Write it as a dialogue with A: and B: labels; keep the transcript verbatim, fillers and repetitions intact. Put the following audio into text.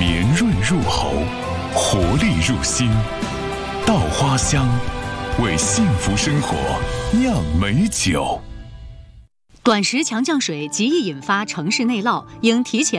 A: 绵润入喉，活力入心。稻花香，为幸福生活酿美酒。
B: 短时强降水极易引发城市内涝，应提前